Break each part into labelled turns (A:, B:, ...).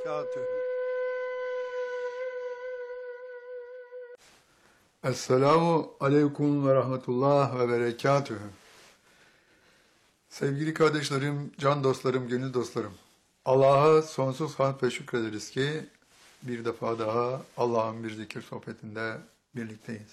A: berekatühü.
B: Esselamu Aleyküm ve Rahmetullah ve Berekatühü. Sevgili kardeşlerim, can dostlarım, gönül dostlarım. Allah'a sonsuz hamd ve şükrederiz ki bir defa daha Allah'ın bir zikir sohbetinde birlikteyiz.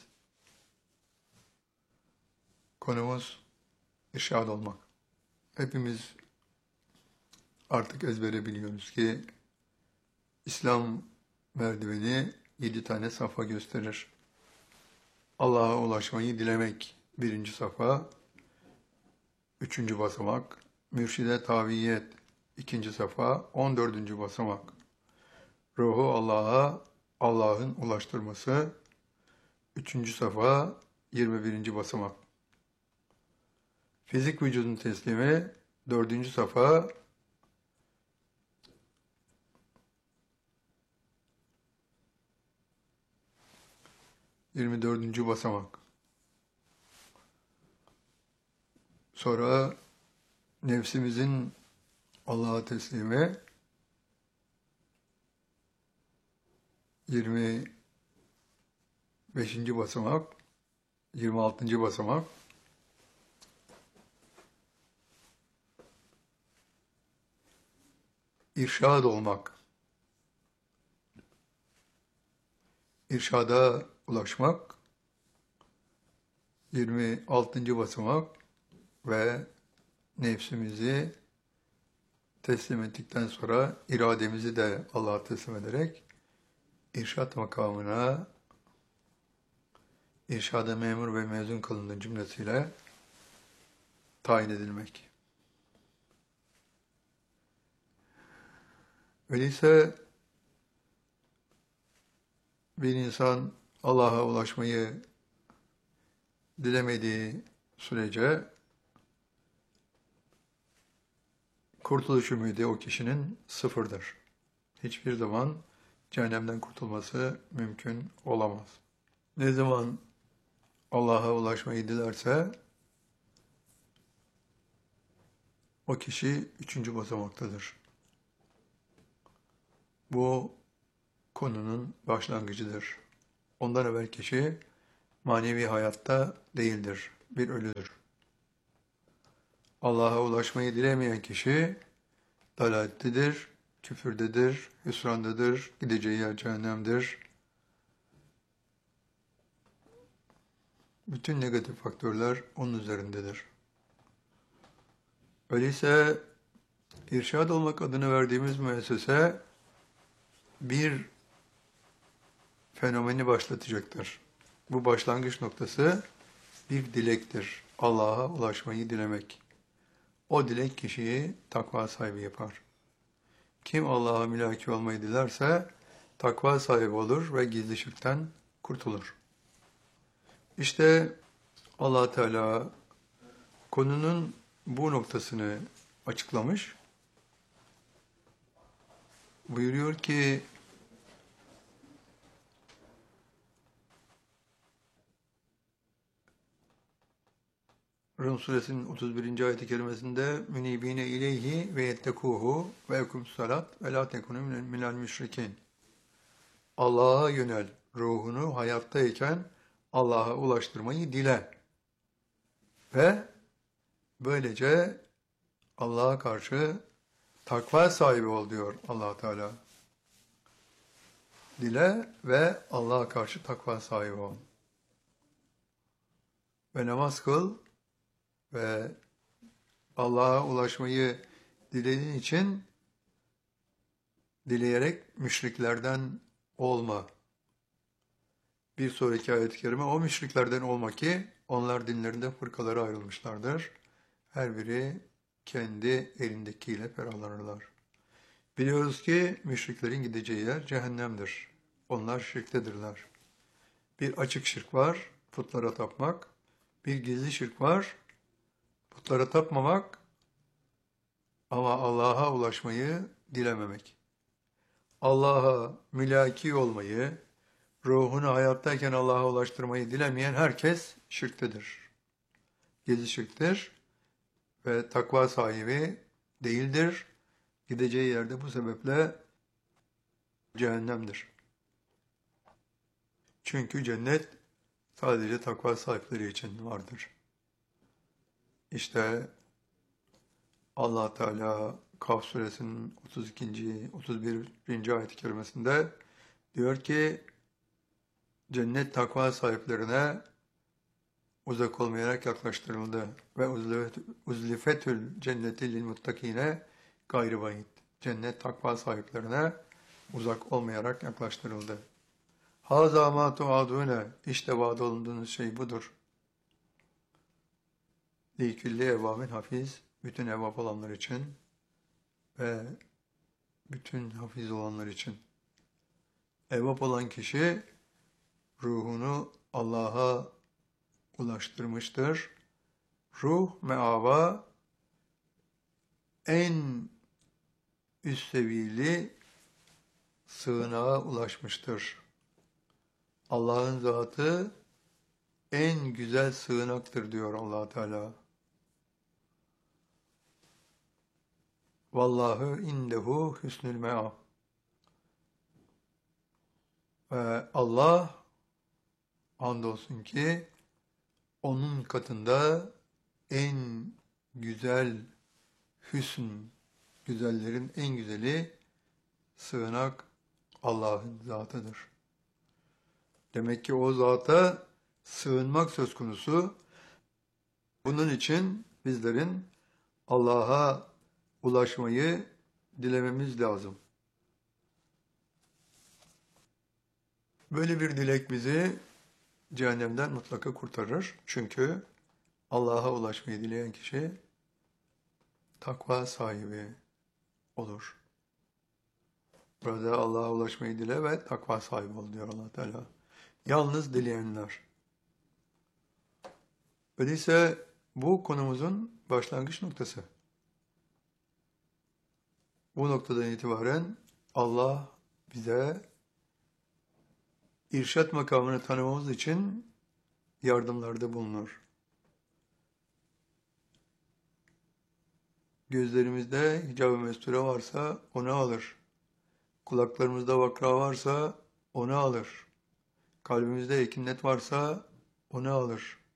B: Konumuz irşad olmak. Hepimiz artık ezbere biliyoruz ki İslam merdiveni 7 tane safa gösterir. Allah'a ulaşmayı dilemek birinci safa, üçüncü basamak, mürşide taviyet ikinci safa, 14. basamak. Ruhu Allah'a, Allah'ın ulaştırması, üçüncü safa, 21. basamak. Fizik vücudun teslimi, dördüncü safa, 24. basamak. Sonra nefsimizin Allah'a teslimi, 25. basamak, 26. basamak. İrşad olmak, irşada ulaşmak, 26. basamak ve nefsimizi teslim ettikten sonra irademizi de Allah'a teslim ederek irşad makamına, irşada memur ve mezun kılındığı cümlesiyle tayin edilmek. Öyleyse bir insan Allah'a ulaşmayı dilemediği sürece kurtuluş ümidi o kişinin sıfırdır. Hiçbir zaman cehennemden kurtulması mümkün olamaz. Ne zaman Allah'a ulaşmayı dilerse o kişi 3. basamaktadır. Bu konunun başlangıcıdır. Ondan evvel kişi manevi hayatta değildir, bir ölüdür. Allah'a ulaşmayı dilemeyen kişi dalalettedir, küfürdedir, hüsrandadır, gideceği yer cehennemdir. Bütün negatif faktörler onun üzerindedir. Öyleyse irşad olmak adını verdiğimiz müessese bir fenomeni başlatacaktır. Bu başlangıç noktası bir dilektir. Allah'a ulaşmayı dilemek. O dilek kişiyi takva sahibi yapar. Kim Allah'a mülaki olmayı dilerse takva sahibi olur ve gizli şirkten kurtulur. İşte Allah Teala konunun bu noktasını açıklamış. Buyuruyor ki Rum suresinin 31. ayet-i kerimesinde münibine ileyhi ve yettekuhu ve ekum salat ve la tekunu minel müşrikin. Allah'a yönel, ruhunu hayattayken Allah'a ulaştırmayı dile ve böylece Allah'a karşı takva sahibi ol diyor Allah Teala. Dile ve Allah'a karşı takva sahibi ol. Ve namaz kıl ve Allah'a ulaşmayı dilediğin için dileyerek müşriklerden olma. Bir sonraki ayet-i kerime o müşriklerden olma ki onlar dinlerinde fırkalara ayrılmışlardır. Her biri kendi elindekiyle ferahlanırlar. Biliyoruz ki müşriklerin gideceği yer cehennemdir. Onlar şirktedirler. Bir açık şirk var, putlara tapmak. Bir gizli şirk var, putlara tapmamak ama Allah'a ulaşmayı dilememek. Allah'a mülaki olmayı, ruhunu hayattayken Allah'a ulaştırmayı dilemeyen herkes şirktedir. Gizli şirktir ve takva sahibi değildir. Gideceği yerde bu sebeple cehennemdir. Çünkü cennet sadece takva sahipleri için vardır. İşte Allah Teala Kaf suresinin 32. 31. ayet-i kerimesinde diyor ki cennet takva sahiplerine uzak olmayarak yaklaştırıldı ve uzlifetül cenneti lil muttakine gayri bayit. Cennet takva sahiplerine uzak olmayarak yaklaştırıldı. Haza ma tuadune, işte vaad olunduğunuz şey budur. Likülli evamin hafiz, bütün evap olanlar için ve bütün hafiz olanlar için. Evap olan kişi ruhunu Allah'a ulaştırmıştır. Ruh meava en üst seviyeli sığınağa ulaşmıştır. Allah'ın zatı en güzel sığınaktır diyor Allah Teala. Vallahu indehu husnul me'ab. Ve Allah andolsun ki onun katında en güzel hüsn, güzellerin en güzeli sığınak Allah'ın zatıdır. Demek ki o zata sığınmak söz konusu. Bunun için bizlerin Allah'a ulaşmayı dilememiz lazım. Böyle bir dilek bizi cehennemden mutlaka kurtarır. Çünkü Allah'a ulaşmayı dileyen kişi takva sahibi olur. Burada Allah'a ulaşmayı dile ve takva sahibi ol diyor Allah Teala. Yalnız dileyenler. Öyleyse bu konumuzun başlangıç noktası. Bu noktadan itibaren Allah bize irşat makamını tanımamız için yardımlarda bulunur. Gözlerimizde hicab-ı mesture varsa onu alır. Kulaklarımızda vakra varsa onu alır. Kalbimizde ekinnet varsa onu alır.